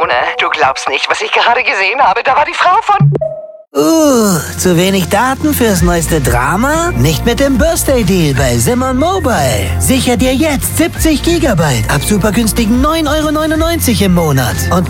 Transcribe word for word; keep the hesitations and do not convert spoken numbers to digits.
Simone, du glaubst nicht, was ich gerade gesehen habe. Da war die Frau von... Uh, zu wenig Daten fürs neueste Drama? Nicht mit dem Birthday Deal bei Simon Mobile. Sicher dir jetzt siebzig Gigabyte ab supergünstigen neun Euro neunundneunzig im Monat. Und